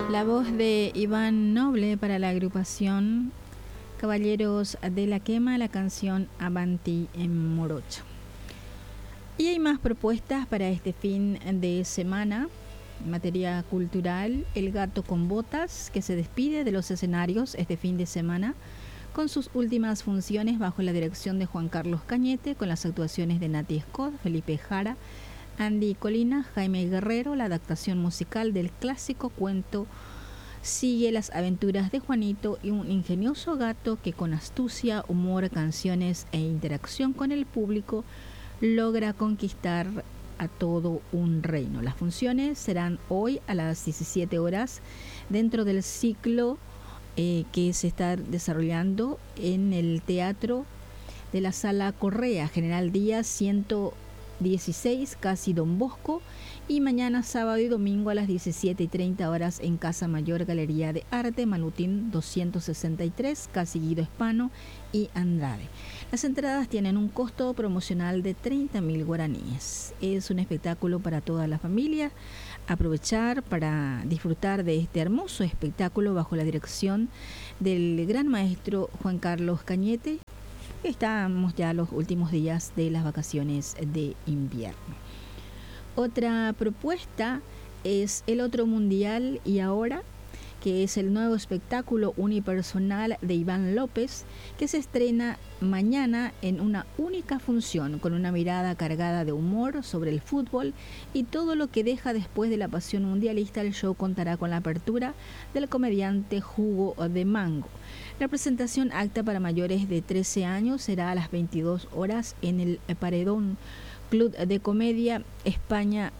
La voz de Iván Noble para la agrupación Caballeros de la Quema, la canción Avanti en Morocho. Y hay más propuestas para este fin de semana. En materia cultural, El Gato con Botas, que se despide de los escenarios este fin de semana con sus últimas funciones bajo la dirección de Juan Carlos Cañete, con las actuaciones de Nati Scott, Felipe Jara, Andy Colina, Jaime Guerrero. La adaptación musical del clásico cuento sigue las aventuras de Juanito y un ingenioso gato que con astucia, humor, canciones e interacción con el público logra conquistar a todo un reino. Las funciones serán hoy a las 17 horas dentro del ciclo que se está desarrollando en el Teatro de la Sala Correa, General Díaz 116, casi Don Bosco, y mañana sábado y domingo a las 17:30 horas en Casa Mayor Galería de Arte, Manutín 263, casi Guido Hispano y Andrade. Las entradas tienen un costo promocional de 30.000 guaraníes. Es un espectáculo para toda la familia. Aprovechar para disfrutar de este hermoso espectáculo bajo la dirección del gran maestro Juan Carlos Cañete. Estamos ya los últimos días de las vacaciones de invierno. Otra propuesta es El Otro Mundial y Ahora, que es el nuevo espectáculo unipersonal de Iván López, que se estrena mañana en una única función, con una mirada cargada de humor sobre el fútbol y todo lo que deja después de la pasión mundialista. El show contará con la apertura del comediante Jugo de Mango. La presentación apta para mayores de 13 años será a las 22 horas en el Paredón Club de Comedia España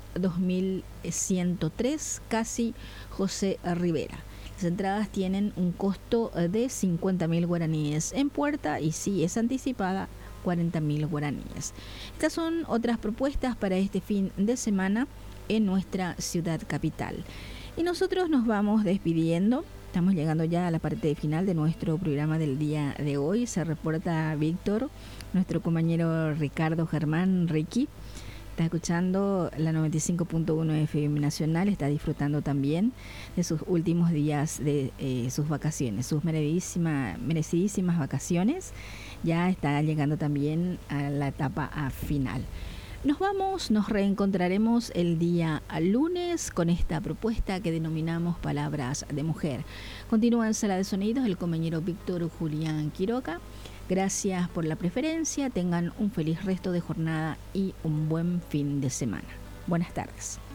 2103, casi José Rivera. Las entradas tienen un costo de 50.000 guaraníes en puerta y si es anticipada, 40.000 guaraníes. Estas son otras propuestas para este fin de semana en nuestra ciudad capital. Y nosotros nos vamos despidiendo. Estamos llegando ya a la parte final de nuestro programa del día de hoy. Se reporta Víctor, nuestro compañero Ricardo Germán Ricky. Está escuchando la 95.1 FM Nacional, está disfrutando también de sus últimos días de sus vacaciones, sus merecidísimas vacaciones. Ya está llegando también a la etapa final. Nos vamos, nos reencontraremos el día lunes con esta propuesta que denominamos Palabras de Mujer. Continúa en Sala de Sonidos el compañero Víctor Julián Quiroga. Gracias por la preferencia, tengan un feliz resto de jornada y un buen fin de semana. Buenas tardes.